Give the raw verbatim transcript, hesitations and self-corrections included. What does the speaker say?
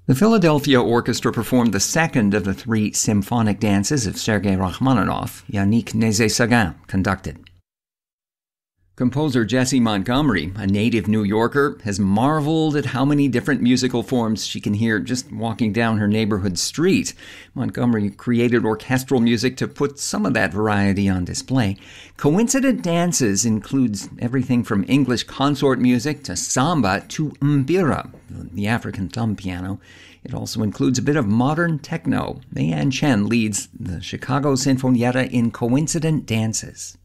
The Philadelphia Orchestra performed the second of the three symphonic dances of Sergei Rachmaninoff. Yannick Nézet-Séguin conducted. Composer Jessie Montgomery, a native New Yorker, has marveled at how many different musical forms she can hear just walking down her neighborhood street. Montgomery created orchestral music to put some of that variety on display. Coincident Dances includes everything from English consort music to samba to mbira, the African thumb piano. It also includes a bit of modern techno. Mei An Chen leads the Chicago Sinfonietta in Coincident Dances.